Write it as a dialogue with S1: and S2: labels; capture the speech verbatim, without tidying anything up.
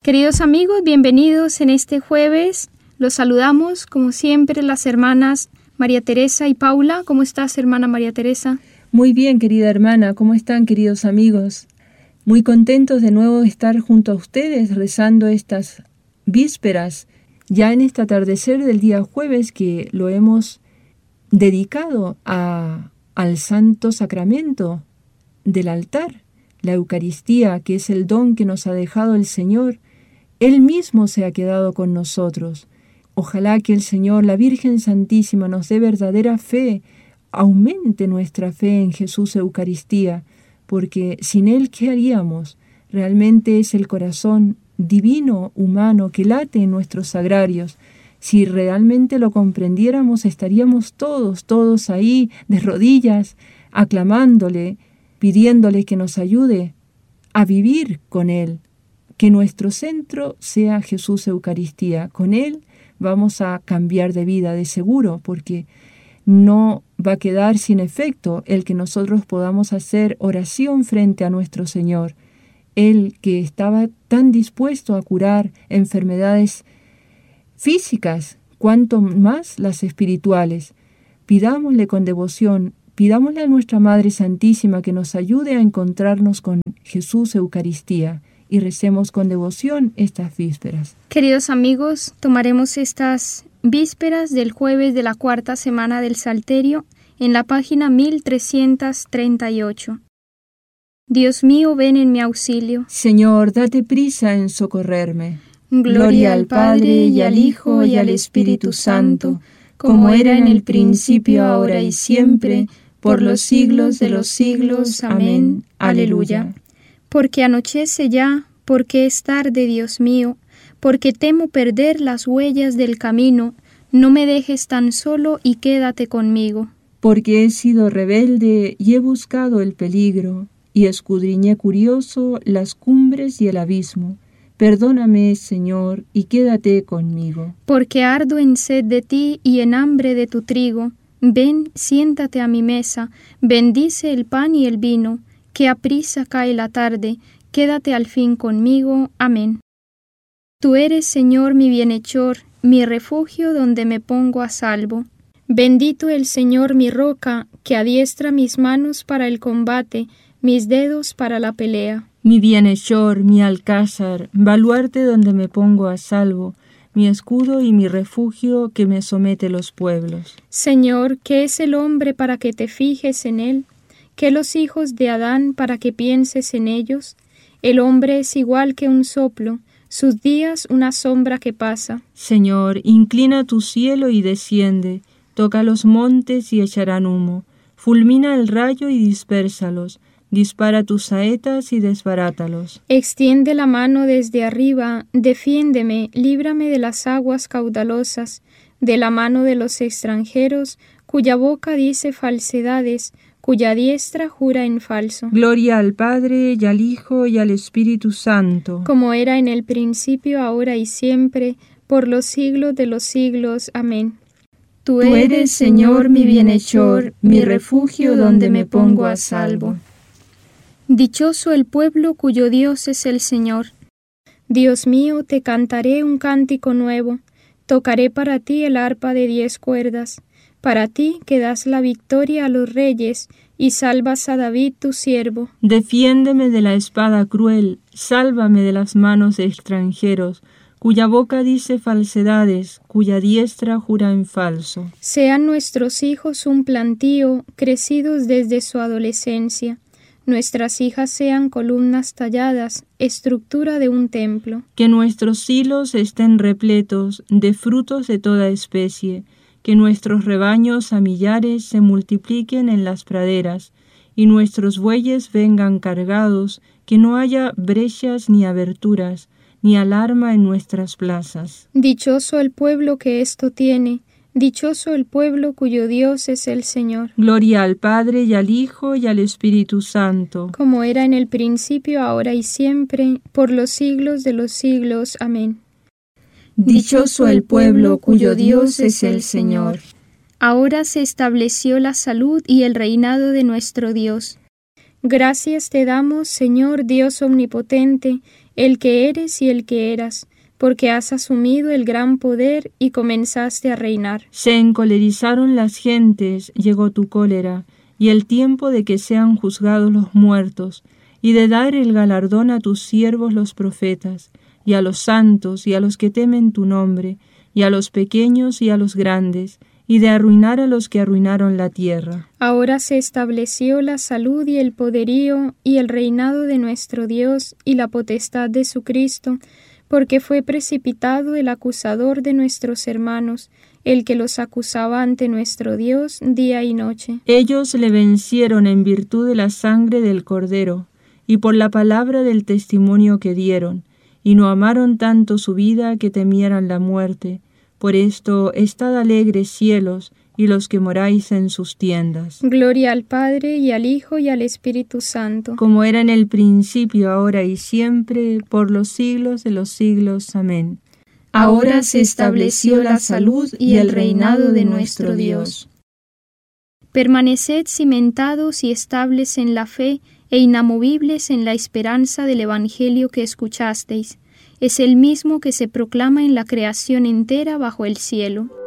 S1: Queridos amigos, bienvenidos en este jueves. Los saludamos, como siempre, las hermanas María Teresa y Paula. ¿Cómo estás, hermana María Teresa?
S2: Muy bien, querida hermana. ¿Cómo están, queridos amigos? Muy contentos de nuevo de estar junto a ustedes rezando estas vísperas, ya en este atardecer del día jueves que lo hemos dedicado a, al Santo Sacramento del altar, la Eucaristía, que es el don que nos ha dejado el Señor. Él mismo se ha quedado con nosotros. Ojalá que el Señor, la Virgen Santísima, nos dé verdadera fe, aumente nuestra fe en Jesús Eucaristía, porque sin Él, ¿qué haríamos? Realmente es el corazón divino, humano, que late en nuestros sagrarios. Si realmente lo comprendiéramos, estaríamos todos, todos ahí, de rodillas, aclamándole, pidiéndole que nos ayude a vivir con Él. Que nuestro centro sea Jesús Eucaristía. Con Él vamos a cambiar de vida de seguro, porque no va a quedar sin efecto el que nosotros podamos hacer oración frente a nuestro Señor. Él que estaba tan dispuesto a curar enfermedades físicas, cuanto más las espirituales. Pidámosle con devoción, pidámosle a nuestra Madre Santísima que nos ayude a encontrarnos con Jesús Eucaristía. Y recemos con devoción estas vísperas.
S1: Queridos amigos, tomaremos estas vísperas del jueves de la cuarta semana del Salterio en la página mil trescientos treinta y ocho. Dios mío, ven en mi auxilio.
S2: Señor, date prisa en socorrerme.
S1: Gloria, Gloria al Padre, y al Hijo, y al Espíritu Santo, como era en el principio, ahora y siempre, por los siglos de los siglos. Amén. Aleluya. Porque anochece ya, porque es tarde, Dios mío, porque temo perder las huellas del camino, no me dejes tan solo y quédate conmigo.
S2: Porque he sido rebelde y he buscado el peligro, y escudriñé curioso las cumbres y el abismo. Perdóname, Señor, y quédate conmigo.
S1: Porque ardo en sed de ti y en hambre de tu trigo. Ven, siéntate a mi mesa, bendice el pan y el vino, que aprisa cae la tarde, quédate al fin conmigo. Amén. Tú eres, Señor, mi bienhechor, mi refugio donde me pongo a salvo. Bendito el Señor mi roca, que adiestra mis manos para el combate, mis dedos para la pelea.
S2: Mi bienhechor, mi alcázar, baluarte donde me pongo a salvo, mi escudo y mi refugio que me somete los pueblos.
S1: Señor, ¿qué es el hombre para que te fijes en él? ¿Qué los hijos de Adán para que pienses en ellos? El hombre es igual que un soplo, sus días una sombra que pasa.
S2: Señor, inclina tu cielo y desciende, toca los montes y echarán humo, fulmina el rayo y dispérsalos, dispara tus saetas y desbarátalos.
S1: Extiende la mano desde arriba, defiéndeme, líbrame de las aguas caudalosas, de la mano de los extranjeros, cuya boca dice falsedades, cuya diestra jura en falso.
S2: Gloria al Padre, y al Hijo, y al Espíritu Santo.
S1: Como era en el principio, ahora y siempre, por los siglos de los siglos. Amén.
S2: Tú eres, Señor, mi bienhechor, mi refugio donde me pongo a salvo.
S1: Dichoso el pueblo cuyo Dios es el Señor. Dios mío, te cantaré un cántico nuevo, tocaré para ti el arpa de diez cuerdas. Para ti que das la victoria a los reyes y salvas a David tu siervo.
S2: Defiéndeme de la espada cruel, sálvame de las manos de extranjeros, cuya boca dice falsedades, cuya diestra jura en falso.
S1: Sean nuestros hijos un plantío, crecidos desde su adolescencia. Nuestras hijas sean columnas talladas, estructura de un templo.
S2: Que nuestros silos estén repletos de frutos de toda especie, que nuestros rebaños a millares se multipliquen en las praderas, y nuestros bueyes vengan cargados, que no haya brechas ni aberturas, ni alarma en nuestras plazas.
S1: Dichoso el pueblo que esto tiene, dichoso el pueblo cuyo Dios es el Señor.
S2: Gloria al Padre, y al Hijo, y al Espíritu Santo.
S1: Como era en el principio, ahora y siempre, por los siglos de los siglos. Amén.
S2: Dichoso el pueblo cuyo Dios es el Señor.
S1: Ahora se estableció la salud y el reinado de nuestro Dios. Gracias te damos, Señor Dios omnipotente, el que eres y el que eras, porque has asumido el gran poder y comenzaste a reinar.
S2: Se encolerizaron las gentes, llegó tu cólera, y el tiempo de que sean juzgados los muertos, y de dar el galardón a tus siervos los profetas, y a los santos, y a los que temen tu nombre, y a los pequeños y a los grandes, y de arruinar a los que arruinaron la tierra.
S1: Ahora se estableció la salud y el poderío y el reinado de nuestro Dios y la potestad de su Cristo, porque fue precipitado el acusador de nuestros hermanos, el que los acusaba ante nuestro Dios día y noche.
S2: Ellos le vencieron en virtud de la sangre del Cordero, y por la palabra del testimonio que dieron, y no amaron tanto su vida que temieran la muerte. Por esto, estad alegres cielos, y los que moráis en sus tiendas.
S1: Gloria al Padre, y al Hijo, y al Espíritu Santo.
S2: Como era en el principio, ahora y siempre, por los siglos de los siglos. Amén.
S1: Ahora se estableció la salud y el reinado de nuestro Dios. Permaneced cimentados y estables en la fe e inamovibles en la esperanza del Evangelio que escuchasteis. Es el mismo que se proclama en la creación entera bajo el cielo.